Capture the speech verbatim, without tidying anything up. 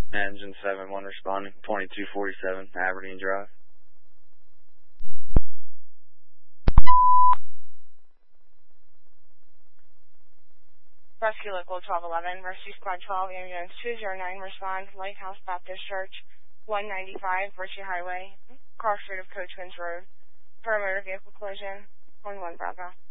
Engine seven one responding, twenty-two forty-seven Aberdeen Drive. Rescue Local twelve eleven, Rescue Squad twelve, Ambulance two zero nine, respond, Lighthouse Baptist Church, one ninety-five, Ritchie Highway, cross street of Coachman's Road, for a motor vehicle collision, one one Bravo.